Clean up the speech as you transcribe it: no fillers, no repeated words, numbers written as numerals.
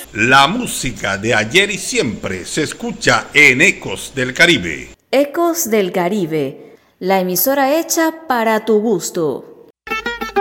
La música de ayer y siempre se escucha en Ecos del Caribe. Ecos del Caribe, la emisora hecha para tu gusto.